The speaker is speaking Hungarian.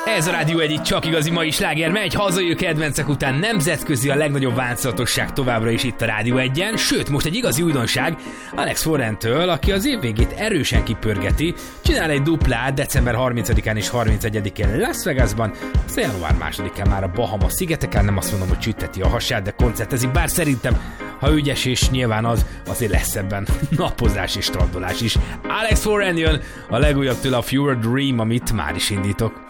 Ez a Rádió egyik csak igazi mai sláger, megy hazai kedvencek után nemzetközi, a legnagyobb változatosság továbbra is itt a Rádió 1-en, sőt most egy igazi újdonság Alex Forrentől, aki az év végét erősen kipörgeti, csinál egy duplát december 30-án és 31-én Las Vegasban, aztán január 2-án már a Bahama szigeteken, nem azt mondom, hogy csütteti a hasát, de koncertezik, bár szerintem, ha ügyes és nyilván az, azért lesz ebben napozás és strandolás is. Alex Forrent jön, a legújabb tőle a Fewer Dream, amit már is indítok.